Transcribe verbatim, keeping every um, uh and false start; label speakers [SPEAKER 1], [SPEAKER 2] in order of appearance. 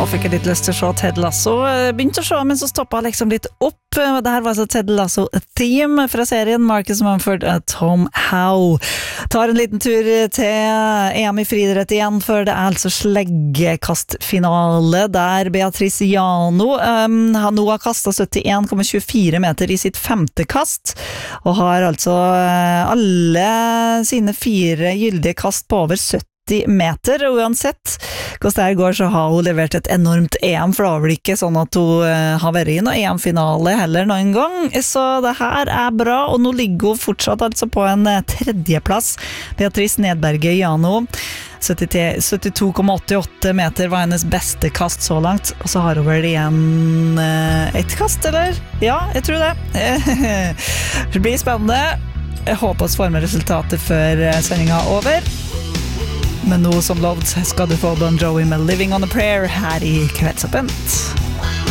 [SPEAKER 1] Nå fikk jeg litt lyst til å se Ted Lasso. Begynte å se, men så stoppet jeg liksom litt opp. Det her var altså Ted Lasso theme fra serien Marcus Mumford og Tom Howe. Tar en liten tur til E M i friidrett igjen, for det er altså sleggekastfinale der Beatrice Jano um, har nå kastet syttien komma tjuefire meter i sitt femte kast, og har altså alle sine fire gyldige kast på over sytti meter, og uansett hvordan det går, så har hun levert et enormt E M, for det var vel ikke sånn at hun har vært i noen E M-finale heller noen gang, så det her er bra, og nå ligger hun fortsatt altså på en tredjeplass. Beatrice Nedberge Jano, syttito komma åttiåtte meter var hennes beste kast så langt, og så har hun vel igjen ett kast, eller? Ja, jeg tror det. Det blir spennende. Jeg håper oss får med resultatet før sendingen er over. Men nå som lovd skal du få Bon Jovi med Living on a Prayer her i Kveldsåpent.